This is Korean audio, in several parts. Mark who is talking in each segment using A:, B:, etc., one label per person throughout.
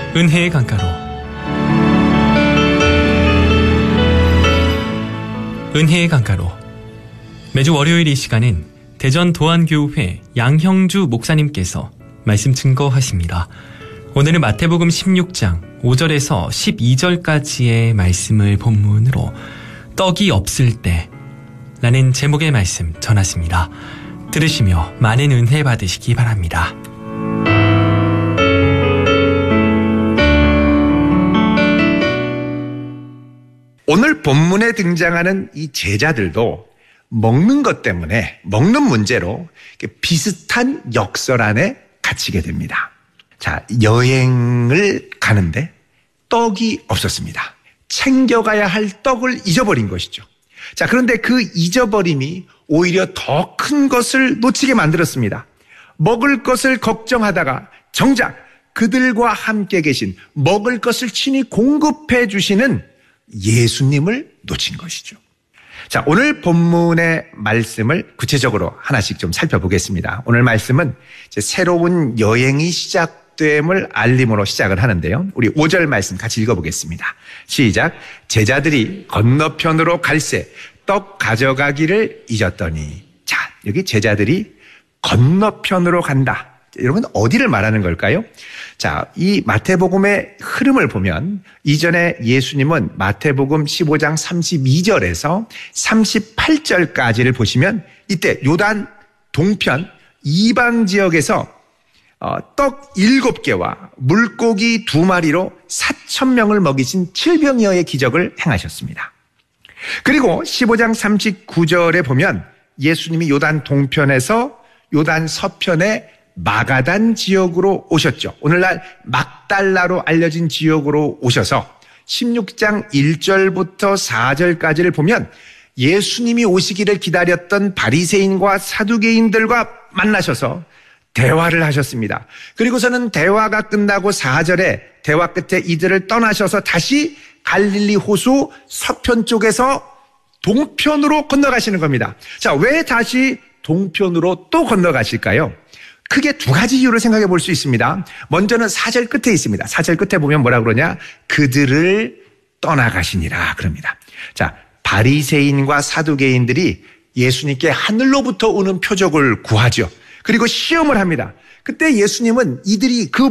A: 은혜의 강가로. 은혜의 강가로. 매주 월요일 이 시간은 대전 도안교회 양형주 목사님께서 말씀 증거하십니다. 오늘은 마태복음 16장 5절에서 12절까지의 말씀을 본문으로 떡이 없을 때 라는 제목의 말씀 전하십니다. 들으시며 많은 은혜 받으시기 바랍니다.
B: 오늘 본문에 등장하는 이 제자들도 먹는 것 때문에, 먹는 문제로 비슷한 역설 안에 갇히게 됩니다. 자, 여행을 가는데 떡이 없었습니다. 챙겨가야 할 떡을 잊어버린 것이죠. 자, 그런데 그 잊어버림이 오히려 더 큰 것을 놓치게 만들었습니다. 먹을 것을 걱정하다가 정작 그들과 함께 계신 먹을 것을 친히 공급해 주시는 예수님을 놓친 것이죠. 자, 오늘 본문의 말씀을 구체적으로 하나씩 좀 살펴보겠습니다. 오늘 말씀은 이제 새로운 여행이 시작됨을 알림으로 시작을 하는데요. 우리 5절 말씀 같이 읽어보겠습니다. 시작. 제자들이 건너편으로 갈새 떡 가져가기를 잊었더니. 자, 여기 제자들이 건너편으로 간다. 여러분, 어디를 말하는 걸까요? 자, 이 마태복음의 흐름을 보면 이전에 예수님은 마태복음 15장 32절에서 38절까지를 보시면 이때 요단 동편 이방 지역에서 떡 7개와 물고기 2마리로 4,000명을 먹이신 칠병이어의 기적을 행하셨습니다. 그리고 15장 39절에 보면 예수님이 요단 동편에서 요단 서편에 마가단 지역으로 오셨죠. 오늘날 막달라로 알려진 지역으로 오셔서 16장 1절부터 4절까지를 보면 예수님이 오시기를 기다렸던 바리새인과 사두개인들과 만나셔서 대화를 하셨습니다. 그리고서는 대화가 끝나고 4절에 대화 끝에 이들을 떠나셔서 다시 갈릴리 호수 서편 쪽에서 동편으로 건너가시는 겁니다. 자, 왜 다시 동편으로 또 건너가실까요? 크게 2가지 이유를 생각해 볼 수 있습니다. 먼저는 4절 끝에 있습니다. 4절 끝에 보면 뭐라 그러냐? 그들을 떠나가시니라 그럽니다. 자, 바리새인과 사두개인들이 예수님께 하늘로부터 오는 표적을 구하죠. 그리고 시험을 합니다. 그때 예수님은 이들이 그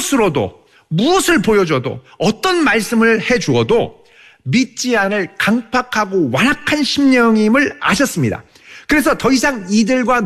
B: 무엇을 보여줘도, 어떤 말씀을 해주어도 믿지 않을 강팍하고 완악한 심령임을 아셨습니다. 그래서 더 이상 이들과